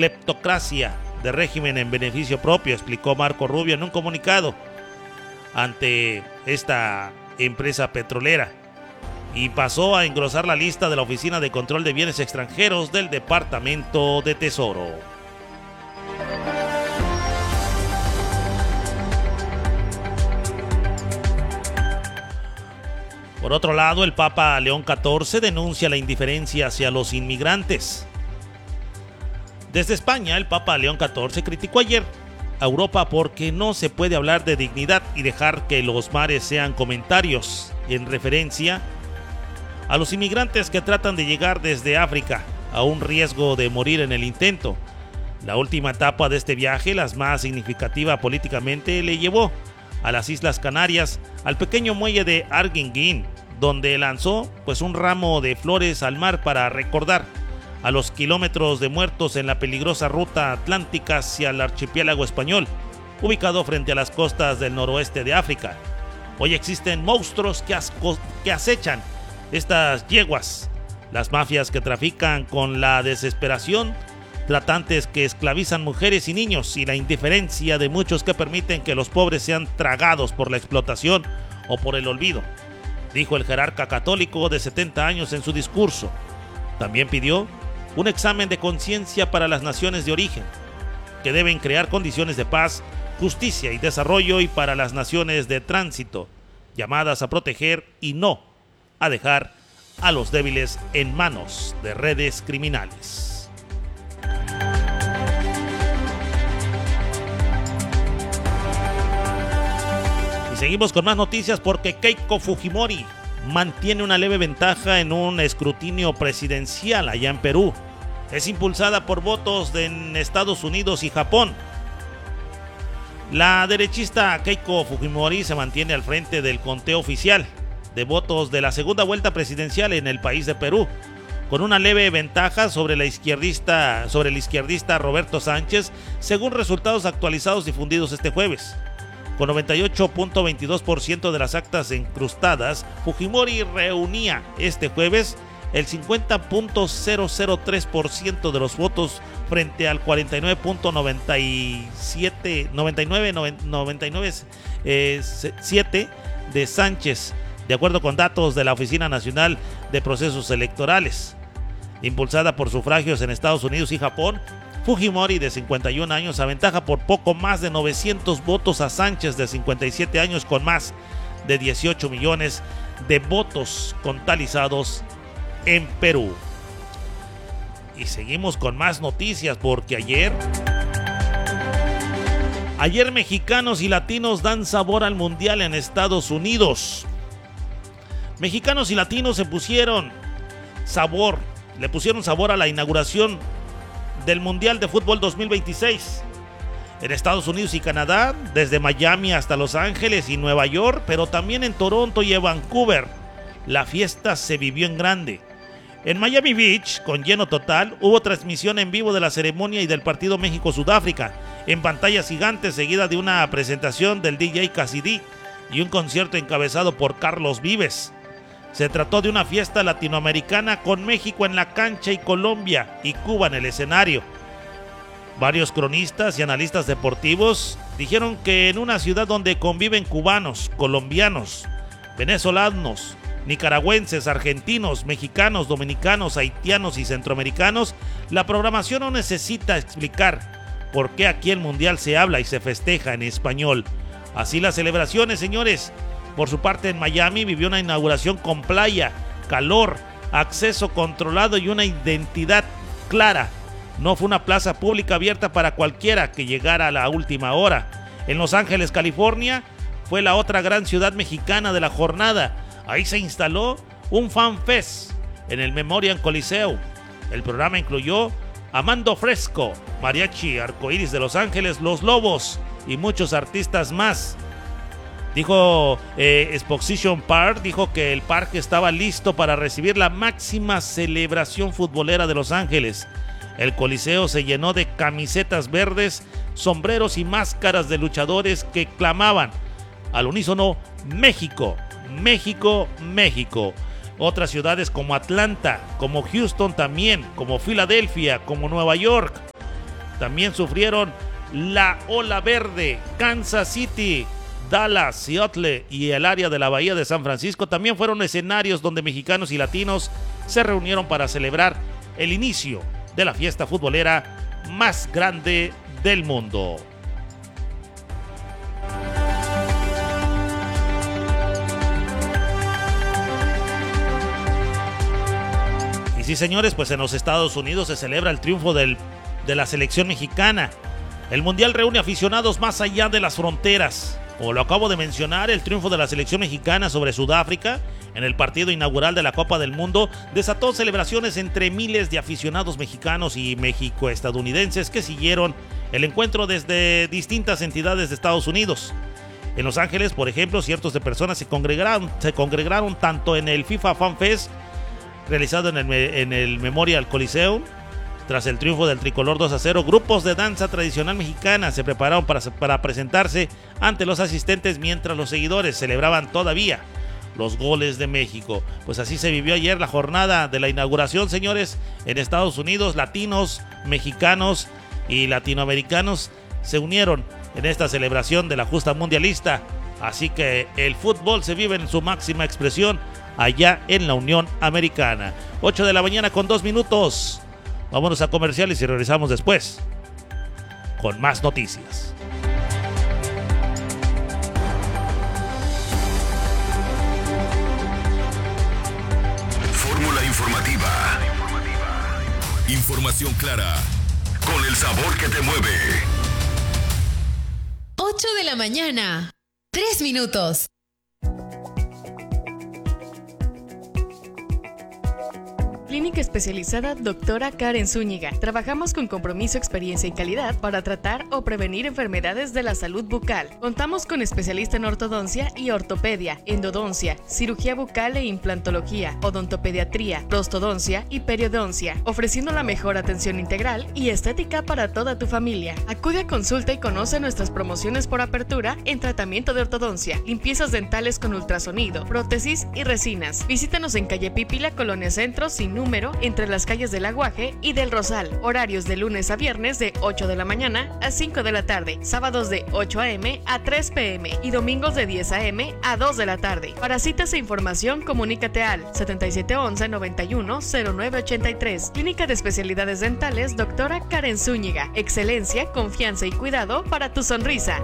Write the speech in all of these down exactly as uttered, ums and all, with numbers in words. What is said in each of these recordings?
cleptocracia de régimen en beneficio propio, explicó Marco Rubio en un comunicado ante esta empresa petrolera, y pasó a engrosar la lista de la Oficina de Control de Bienes Extranjeros del Departamento de Tesoro. Por otro lado, el Papa León catorce denuncia la indiferencia hacia los inmigrantes. Desde España, el Papa León catorce criticó ayer a Europa porque no se puede hablar de dignidad y dejar que los mares sean comentarios, en referencia a los inmigrantes que tratan de llegar desde África a un riesgo de morir en el intento. La última etapa de este viaje, la más significativa políticamente, le llevó a las Islas Canarias, al pequeño muelle de Arguineguín, donde lanzó pues un ramo de flores al mar para recordar a los kilómetros de muertos en la peligrosa ruta atlántica hacia el archipiélago español, ubicado frente a las costas del noroeste de África. Hoy existen monstruos que, asco, que acechan estas yeguas, las mafias que trafican con la desesperación, tratantes que esclavizan mujeres y niños, y la indiferencia de muchos que permiten que los pobres sean tragados por la explotación o por el olvido, dijo el jerarca católico de setenta años en su discurso. También pidió un examen de conciencia para las naciones de origen, que deben crear condiciones de paz, justicia y desarrollo, y para las naciones de tránsito, llamadas a proteger y no a dejar a los débiles en manos de redes criminales. Y seguimos con más noticias porque Keiko Fujimori mantiene una leve ventaja en un escrutinio presidencial allá en Perú. Es impulsada por votos de en Estados Unidos y Japón. La derechista Keiko Fujimori se mantiene al frente del conteo oficial de votos de la segunda vuelta presidencial en el país de Perú, con una leve ventaja sobre la izquierdista, sobre el izquierdista Roberto Sánchez, según resultados actualizados difundidos este jueves. Con noventa y ocho punto veintidós por ciento de las actas incrustadas, Fujimori reunía este jueves el cincuenta punto cero cero tres por ciento de los votos frente al cuarenta y nueve punto noventa y siete de Sánchez, de acuerdo con datos de la Oficina Nacional de Procesos Electorales. Impulsada por sufragios en Estados Unidos y Japón, Fujimori, de cincuenta y un años, aventaja por poco más de novecientos votos a Sánchez, de cincuenta y siete años, con más de dieciocho millones de votos contabilizados en Perú. Y seguimos con más noticias porque ayer ayer mexicanos y latinos dan sabor al mundial en Estados Unidos. Mexicanos y latinos se pusieron sabor, le pusieron sabor a la inauguración del Mundial de Fútbol dos mil veintiséis en Estados Unidos y Canadá, desde Miami hasta Los Ángeles y Nueva York, pero también en Toronto y en Vancouver. La fiesta se vivió en grande. En Miami Beach, con lleno total, hubo transmisión en vivo de la ceremonia y del partido México-Sudáfrica, en pantallas gigantes, seguida de una presentación del D J Cassidy y un concierto encabezado por Carlos Vives. Se trató de una fiesta latinoamericana con México en la cancha y Colombia y Cuba en el escenario. Varios cronistas y analistas deportivos dijeron que en una ciudad donde conviven cubanos, colombianos, venezolanos, nicaragüenses, argentinos, mexicanos, dominicanos, haitianos y centroamericanos, la programación no necesita explicar por qué aquí el mundial se habla y se festeja en español. Así las celebraciones, señores. Por su parte, en Miami vivió una inauguración con playa, calor, acceso controlado y una identidad clara. No fue una plaza pública abierta para cualquiera que llegara a la última hora. En Los Ángeles, California, fue la otra gran ciudad mexicana de la jornada. Ahí se instaló un Fan Fest en el Memorial Coliseum. El programa incluyó a Mando Fresco, Mariachi Arcoíris de Los Ángeles, Los Lobos y muchos artistas más. Dijo eh, Exposition Park, dijo que el parque estaba listo para recibir la máxima celebración futbolera de Los Ángeles. El coliseo se llenó de camisetas verdes, sombreros y máscaras de luchadores que clamaban al unísono: México, México, México. Otras ciudades como Atlanta, como Houston también, como Filadelfia, como Nueva York, también sufrieron la ola verde. Kansas City, Dallas, Seattle y el área de la Bahía de San Francisco también fueron escenarios donde mexicanos y latinos se reunieron para celebrar el inicio de la fiesta futbolera más grande del mundo. Y sí, señores, pues en los Estados Unidos se celebra el triunfo del, de la selección mexicana. El Mundial reúne aficionados más allá de las fronteras. Como lo acabo de mencionar, el triunfo de la selección mexicana sobre Sudáfrica en el partido inaugural de la Copa del Mundo desató celebraciones entre miles de aficionados mexicanos y mexicoestadounidenses que siguieron el encuentro desde distintas entidades de Estados Unidos. En Los Ángeles, por ejemplo, cientos de personas se congregaron, se congregaron tanto en el FIFA Fan Fest realizado en el, en el Memorial Coliseum. Tras el triunfo del tricolor dos a cero, grupos de danza tradicional mexicana se prepararon para, para presentarse ante los asistentes mientras los seguidores celebraban todavía los goles de México. Pues así se vivió ayer la jornada de la inauguración, señores, en Estados Unidos. Latinos, mexicanos y latinoamericanos se unieron en esta celebración de la justa mundialista. Así que el fútbol se vive en su máxima expresión allá en la Unión Americana. ocho de la mañana con dos minutos. Vámonos a comerciales y regresamos después con más noticias. Fórmula informativa. Información clara, con el sabor que te mueve. ocho de la mañana, tres minutos. Clínica especializada Doctora Karen Zúñiga. Trabajamos con compromiso, experiencia y calidad para tratar o prevenir enfermedades de la salud bucal. Contamos con especialista en ortodoncia y ortopedia, endodoncia, cirugía bucal e implantología, odontopediatría, prostodoncia y periodoncia, ofreciendo la mejor atención integral y estética para toda tu familia. Acude a consulta y conoce nuestras promociones por apertura en tratamiento de ortodoncia, limpiezas dentales con ultrasonido, prótesis y resinas. Visítanos en calle Pípila, Colonia Centro, sin número, entre las calles del Aguaje y del Rosal. Horarios de lunes a viernes de ocho de la mañana a cinco de la tarde, sábados de ocho a eme a tres pe eme y domingos de diez a eme a dos de la tarde. Para citas e información, comunícate al setenta y siete once noventa y uno cero nueve ochenta y tres. Clínica de Especialidades Dentales Doctora Karen Zúñiga. Excelencia, confianza y cuidado para tu sonrisa.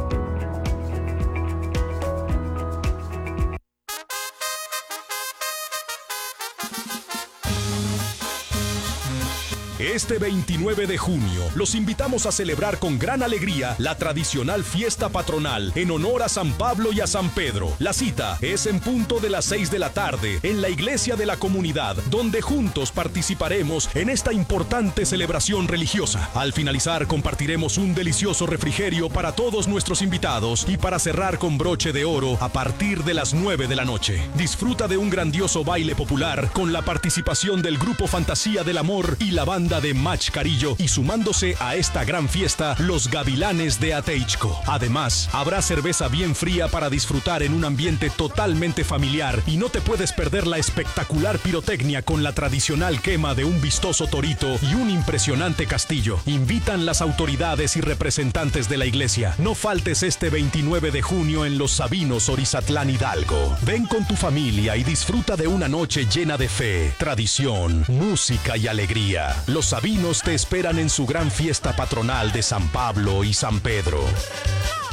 Este veintinueve de junio, los invitamos a celebrar con gran alegría la tradicional fiesta patronal en honor a San Pablo y a San Pedro. La cita es en punto de las seis de la tarde en la iglesia de la comunidad, donde juntos participaremos en esta importante celebración religiosa. Al finalizar, compartiremos un delicioso refrigerio para todos nuestros invitados y para cerrar con broche de oro a partir de las nueve de la noche. Disfruta de un grandioso baile popular con la participación del grupo Fantasía del Amor y la banda de Mach Carillo, y sumándose a esta gran fiesta, los Gavilanes de Ateichco. Además, habrá cerveza bien fría para disfrutar en un ambiente totalmente familiar, y no te puedes perder la espectacular pirotecnia con la tradicional quema de un vistoso torito y un impresionante castillo. Invitan las autoridades y representantes de la iglesia. No faltes este veintinueve de junio en Los Sabinos, Orizatlán, Hidalgo. Ven con tu familia y disfruta de una noche llena de fe, tradición, música y alegría. Los Sabinos te esperan en su gran fiesta patronal de San Pablo y San Pedro.